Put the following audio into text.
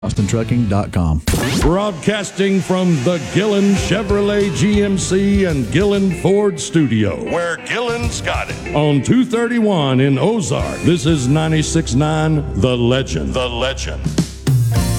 AustinTrucking.com. Broadcasting from the Gillen Chevrolet GMC and Gillen Ford studio, where Gillen's got it. On 231 in Ozark, this is 96.9 The Legend. The Legend.